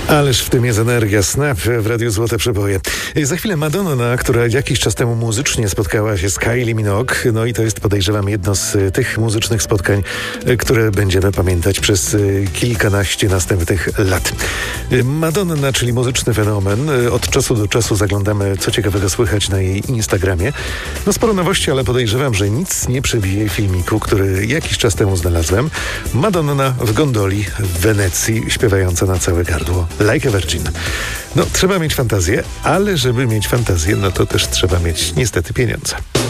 Ależ w tym jest energia. Snap w Radiu Złote Przeboje. Za chwilę Madonna, która jakiś czas temu muzycznie spotkała się z Kylie Minogue. No i to jest, podejrzewam, jedno z tych muzycznych spotkań, które będziemy pamiętać przez kilkanaście następnych lat. Madonna, czyli muzyczny fenomen. Od czasu do czasu zaglądamy, co ciekawego słychać na jej Instagramie. No sporo nowości, ale podejrzewam, że nic nie przebije filmiku, który jakiś czas temu znalazłem. Madonna w gondoli w Wenecji, śpiewająca na całe gardło Like a Virgin. No, trzeba mieć fantazję, ale żeby mieć fantazję, no to też trzeba mieć niestety pieniądze.